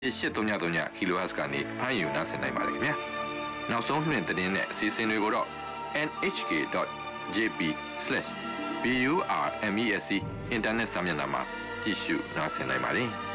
8333 kHz ကနေဖမ်းယူနားဆင်နိုင်ပါတယ်ခင်ဗျာနောက်ဆုံးနှင့်သတင်းနဲ့အစီအစဉ်တွေကိုတော့ nhk.jp/burmesc အင်တာနက်စာမျက်နှာမှာကြည့်ရှုနားဆင်နိုင်ပါတယ်